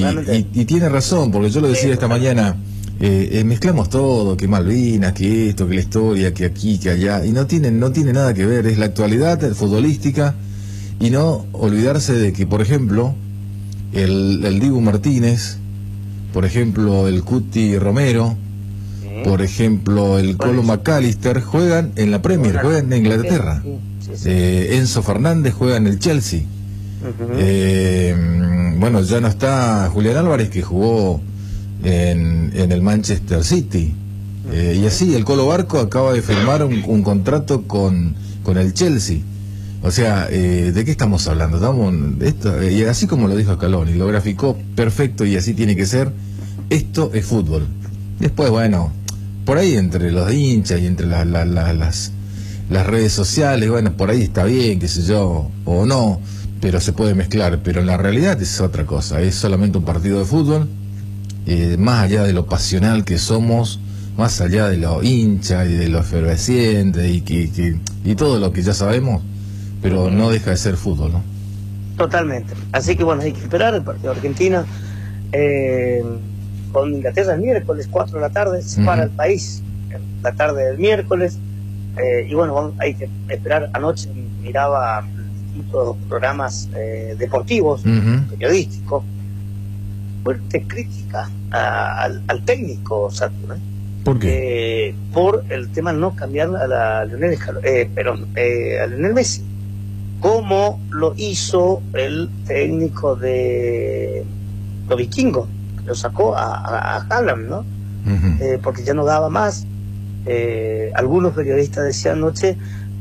y tiene razón, porque yo lo decía esta mañana, mezclamos todo, que Malvinas, que esto, que la historia, que aquí, que allá, y no tiene nada que ver, es la actualidad futbolística, y no olvidarse de que, por ejemplo, el Dibu Martínez, por ejemplo, el Cuti Romero, por ejemplo, el Colo McAllister, juegan en la Premier, juegan en Inglaterra. Enzo Fernández juega en el Chelsea. Bueno, ya no está Julián Álvarez, que jugó en el Manchester City. Y así, el Colo Barco acaba de firmar un contrato con el Chelsea. O sea, ¿de qué estamos hablando? Y así como lo dijo Scaloni, lo graficó perfecto y así tiene que ser. Esto es fútbol. Después, bueno, por ahí entre los hinchas y entre las redes sociales, bueno, por ahí está bien, qué sé yo, o no, pero se puede mezclar. Pero en la realidad es otra cosa, es solamente un partido de fútbol, más allá de lo pasional que somos, más allá de lo hincha y de lo efervesciente y todo lo que ya sabemos, pero no deja de ser fútbol, ¿no? Totalmente. Así que bueno, hay que esperar el partido de Argentina con Inglaterra el miércoles, 4 de la tarde, se para el país, la tarde del miércoles, y bueno, hay que esperar. Anoche miraba distintos programas deportivos, periodísticos, fuerte crítica al técnico Saturno. ¿Por qué? Por el tema de no cambiar a Lionel Messi, como lo hizo el técnico de los vikingos, que lo sacó a Haaland, ¿no? Porque ya no daba más. Algunos periodistas decían anoche,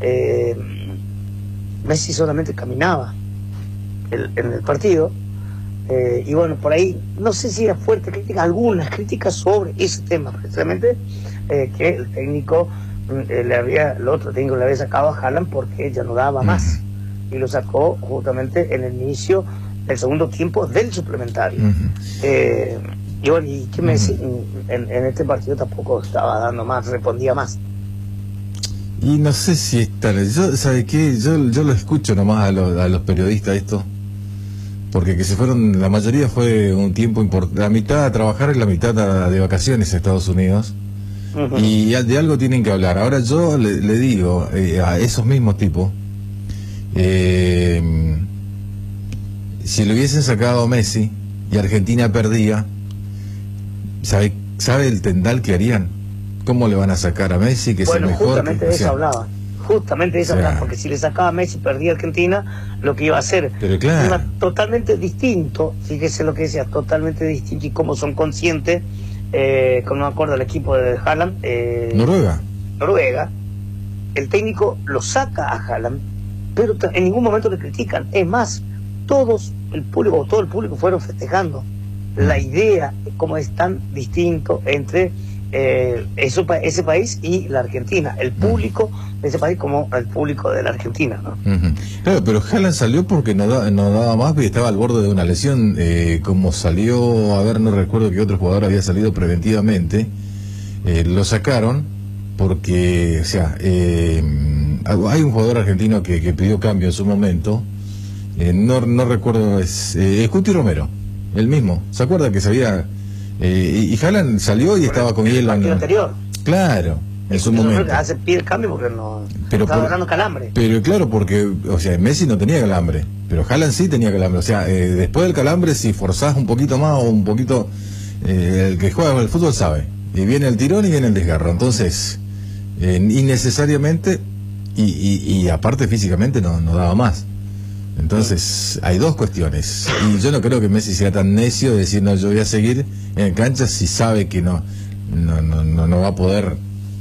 Messi solamente caminaba en el partido, y bueno, por ahí, no sé si era fuerte crítica, algunas críticas sobre ese tema, precisamente, que el técnico el otro técnico le había sacado a Haaland porque ya no daba más, y lo sacó justamente en el inicio del segundo tiempo del suplementario. Y bueno, y que Messi en este partido tampoco estaba dando más, respondía más. Y no sé si es tal. ¿Sabe qué? Yo lo escucho nomás a los periodistas esto, porque que se fueron, la mayoría fue un tiempo importante, la mitad a trabajar y la mitad de vacaciones a Estados Unidos, y de algo tienen que hablar. Ahora yo le digo a esos mismos tipos, si le hubiesen sacado a Messi y Argentina perdía, ¿sabe el tendal que harían? ¿Cómo le van a sacar a Messi, que es el mejor? Justamente de eso hablaba. Justamente de eso hablaba, porque si le sacaba a Messi, perdía Argentina, lo que iba a hacer. Pero claro, totalmente distinto, fíjese lo que decía, totalmente distinto, y cómo son conscientes, como no me acuerdo el equipo de Haaland, Noruega, el técnico lo saca a Haaland, pero en ningún momento le critican. Es más, todo el público fueron festejando la idea de cómo es tan distinto entre ese país y la Argentina, el público de ese país como el público de la Argentina, ¿no? Claro, pero Haaland salió porque no daba más, porque estaba al borde de una lesión, como salió, a ver, no recuerdo que otro jugador había salido preventivamente, lo sacaron porque, o sea, hay un jugador argentino que pidió cambio en su momento, no recuerdo, es Cuti Romero, el mismo, ¿se acuerda que se había... y Haaland salió y estaba con hielo en el anterior? Claro, en su momento. Pide el cambio porque estaba agarrando calambre. Pero claro, porque, o sea, Messi no tenía calambre, pero Haaland sí tenía calambre. O sea, después del calambre, si forzás un poquito más o un poquito, el que juega al fútbol sabe. Y viene el tirón y viene el desgarro. Entonces, innecesariamente, y aparte físicamente no daba más. Entonces, hay dos cuestiones. Y yo no creo que Messi sea tan necio de decir, no, yo voy a seguir en cancha si sabe que no va a poder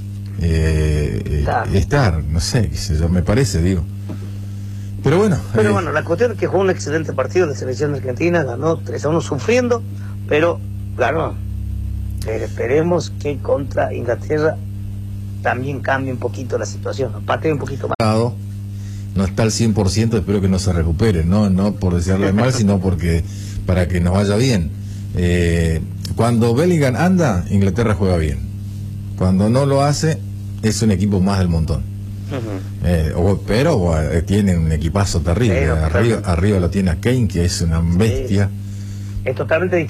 estar. No sé, qué sé yo, me parece, digo. Pero bueno. Bueno, la cuestión es que jugó un excelente partido de selección argentina, ganó 3-1 sufriendo, pero ganó. Esperemos que contra Inglaterra también cambie un poquito la situación, patee un poquito más. No está al 100%, espero que no se recupere, no por decirle mal, sino porque para que nos vaya bien. Cuando Bellingham anda, Inglaterra juega bien. Cuando no lo hace, es un equipo más del montón. Pero tiene un equipazo terrible. Arriba lo tiene a Kane, que es una bestia. Es totalmente